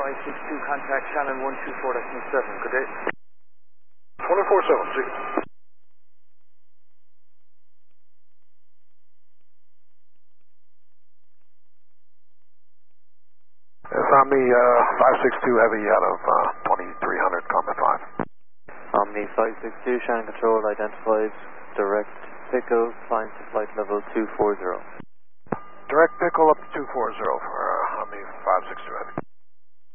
562, contact Shannon 124.7. Good day. 24-7, see. It's Omni 562 Heavy out of 2300, Comma 5. Omni 562, Shannon Control identifies direct pickle, climb to flight level 240. Direct pickle up to 240 for Omni 562 Heavy.